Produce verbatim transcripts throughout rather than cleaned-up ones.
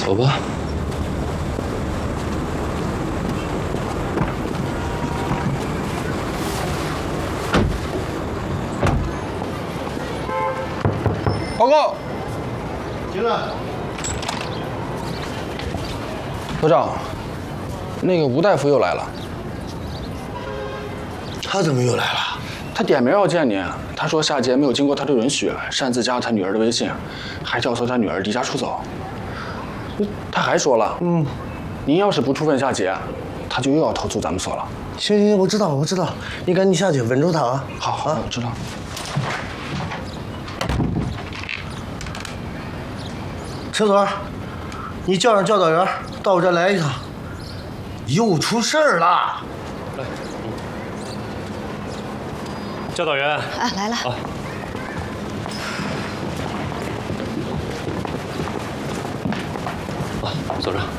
走吧。 报告。 进来。 所长，那个吴大夫又来了。 他怎么又来了？ 他点名要见您，他说夏杰没有经过他的允许，擅自加了他女儿的微信，还教唆他女儿离家出走。他还说了，嗯，您要是不处分夏杰，他就又要投诉咱们所了。 行行行，我知道了，我知道了，你赶紧下去稳住他啊！ 好好，我知道。 车总，你叫上教导员到我这儿来一趟，又出事儿了。 来，教导员。 啊，来了。啊。 啊，所长。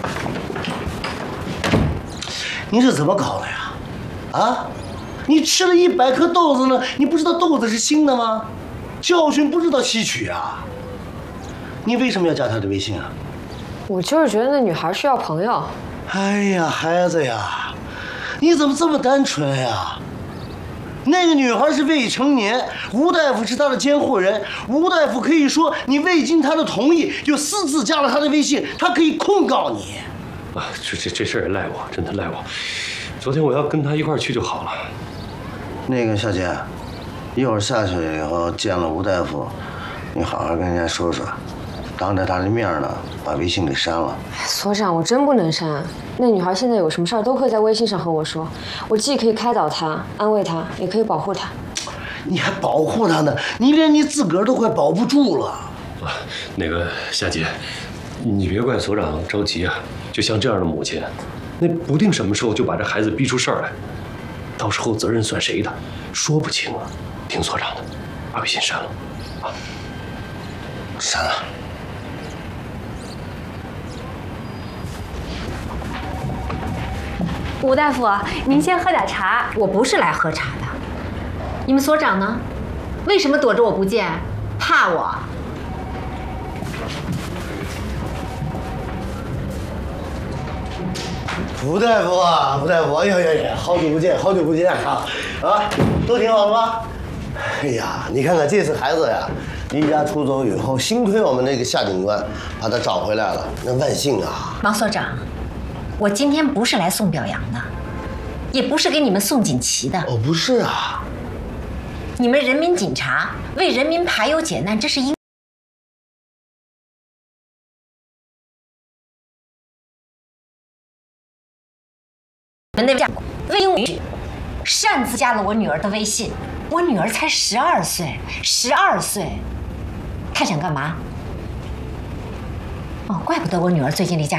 你是怎么搞的呀？啊，你吃了一百颗豆子呢，你不知道豆子是新的吗？教训不知道吸取啊！你为什么要加她的微信啊？ 我就是觉得那女孩需要朋友。 哎呀，孩子呀，你怎么这么单纯呀？那个女孩是未成年，吴大夫是她的监护人，吴大夫可以说你未经她的同意就私自加了她的微信，他可以控告你。 啊，这这这事儿也赖我，真的赖我。昨天我要跟她一块儿去就好了。 那个夏姐，一会儿下去以后见了吴大夫，你好好跟人家说说，当着他的面呢，把微信给删了。 所长，我真不能删。那女孩现在有什么事儿都可以在微信上和我说，我既可以开导她、安慰她，也可以保护她。 你还保护她呢？你连你自个儿都快保不住了。 啊，那个夏姐，你别怪所长着急啊。就像这样的母亲，那不定什么时候就把这孩子逼出事儿来，到时候责任算谁的，说不清啊。听所长的，把微信删了，啊， 删了。 吴大夫，您先喝点茶。 我不是来喝茶的。你们所长呢？为什么躲着我不见？怕我？ 吴大夫啊，吴大夫，哎呀呀呀，好久不见，好久不见啊！啊，都挺好的吗？哎呀，你看看这次孩子呀，离家出走以后，幸亏我们那个夏警官把他找回来了，那万幸啊！ 王所长，我今天不是来送表扬的，也不是给你们送锦旗的。 哦，不是啊， 你们人民警察为人民排忧解难，这是应。你们那为因为擅自加了我女儿的微信，我女儿才十二岁，十二岁，她想干嘛？哦，怪不得我女儿最近离家。